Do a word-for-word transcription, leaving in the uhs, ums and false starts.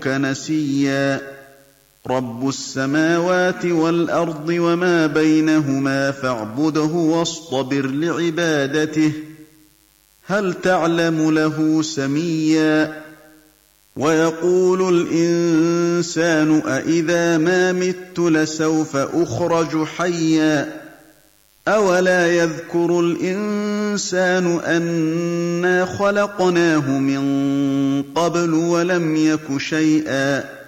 ربك نسيا رب السماوات والأرض وما بينهما فاعبده واصطبر لعبادته هل تعلم له سميا ويقول الإنسان أإذا ما مت لسوف أخرج حيا أولا يذكر الإنسان أنا خلقناه من قبل ولم يك شيئا